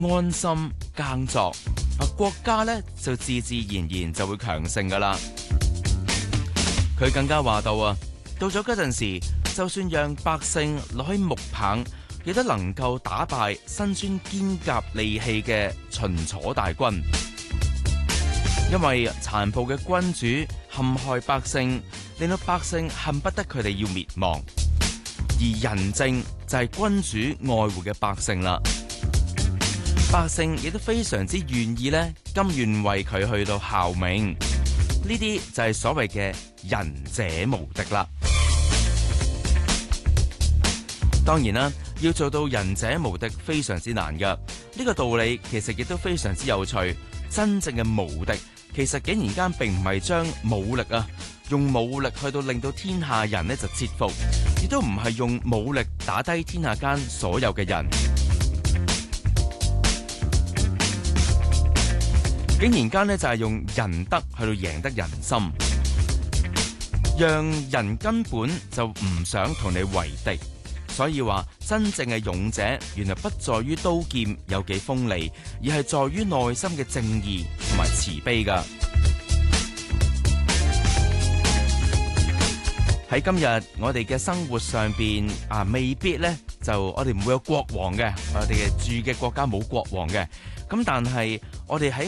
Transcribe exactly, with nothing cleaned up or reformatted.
安心耕作，啊國家咧就自自然然就會強盛噶啦。佢更加話到啊，到咗嗰陣時，就算讓百姓攞起木棒，亦都能夠打敗身穿堅甲利器嘅秦楚大軍。因為殘暴嘅君主陷害百姓，令到百姓恨不得佢哋要滅亡，而仁政就係君主愛護嘅百姓啦。百姓亦都非常之願意咧，甘願為佢去到效命。呢啲就係所謂嘅仁者無敵啦。當然啦，要做到仁者無敵非常之難噶。呢個道理其實亦都非常之有趣。真正嘅無敵，其實竟然間並唔係將武力啊，用武力去到令到天下人呢就折服，亦都唔係用武力打低天下間所有嘅人。竟然間呢，就係用仁德去到贏得人心，讓人根本就唔想同你為敵。所以話真正嘅勇者，原來不在於刀劍有幾鋒利，而係在於內心嘅正義同埋慈悲噶。喺今日我哋嘅生活上邊啊，未必呢，就我哋唔會有國王嘅，我哋嘅住嘅國家冇國王嘅。咁但係我哋喺